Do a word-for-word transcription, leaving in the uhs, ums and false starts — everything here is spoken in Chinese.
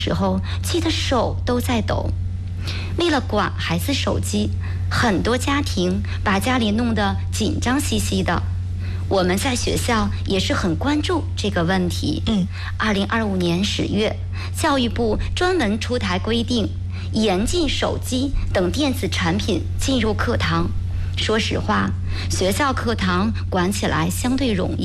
时候气得手都在抖。为了管孩子手机，很多家庭把家里弄得紧张兮兮的。我们在学校也是很关注这个问题。 嗯， 二零二五年十月，教育部专门出台规定，严禁手机等电子产品进入课堂。说实话，学校课堂管起来相对容易。